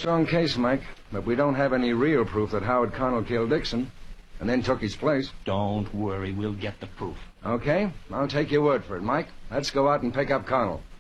Strong case, Mike, but we don't have any real proof that Howard Connell killed Dixon and then took his place. Don't worry, we'll get the proof. Okay, I'll take your word for it, Mike. Let's go out and pick up Connell.